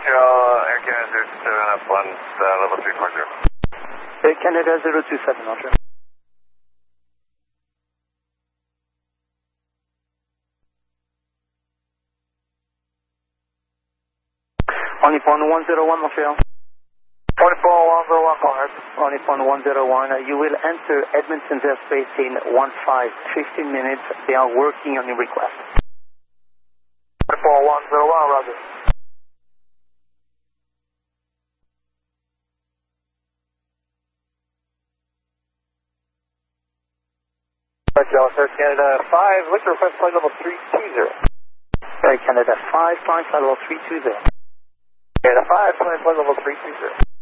Air Canada 027 up on level 340. Air Canada 027, Roger. Only point 101, Montreal. 14101, go ahead. Only point 101. You will enter Edmonton's airspace in 15 minutes. They are working on your request. 14101, Roger. Air Canada 5, what's your request flight level 320? Air Canada 5, flight level 320. Canada 5, flight level 320.